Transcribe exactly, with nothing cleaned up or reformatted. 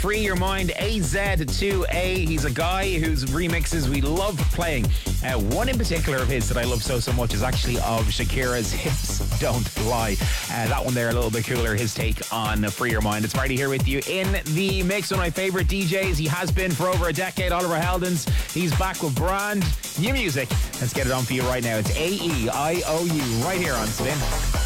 Free Your Mind, A Z two A. He's a guy whose remixes we love playing. Uh, one in particular of his that I love so, so much is actually of Shakira's Hips Don't Lie. Uh, that one there, a little bit cooler, his take on Free Your Mind. It's Marty here with you in the mix. One of my favourite D Js. He has been for over a decade, Oliver Heldens. He's back with brand new music. Let's get it on for you right now. It's A E I O U right here on Spin.